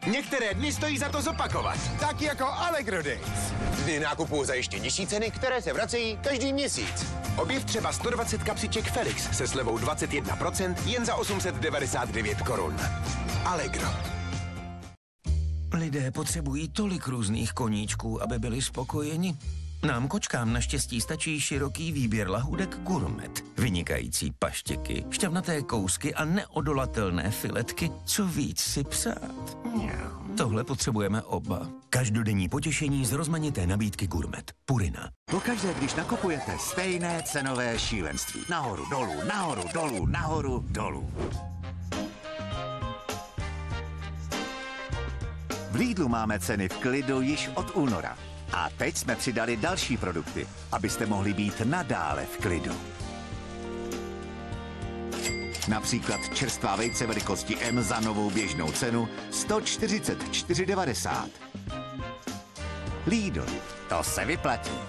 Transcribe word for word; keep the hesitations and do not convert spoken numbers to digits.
Některé dny stojí za to zopakovat. Tak jako Allegro Days. Dny nákupu za ještě nižší ceny, které se vracejí každý měsíc. Objev třeba sto dvacet kapsiček Felix se slevou dvacet jedna procent jen za osm set devadesát devět korun. Allegro. Lidé potřebují tolik různých koníčků, aby byli spokojeni. Nám kočkám naštěstí stačí široký výběr lahůdek Gourmet. Vynikající paštěky, šťavnaté kousky a neodolatelné filetky. Co víc si přát? Tohle potřebujeme oba. Každodenní potěšení z rozmanité nabídky Gourmet. Purina. Pokaždé, když nakupujete, stejné cenové šílenství. Nahoru, dolů, nahoru, dolů, nahoru, dolů. V Lidlu máme ceny v klidu již od února. A teď jsme přidali další produkty, abyste mohli být nadále v klidu. Například čerstvá vejce velikosti M za novou běžnou cenu sto čtyřicet čtyři devadesát. Lidl, to se vyplatí.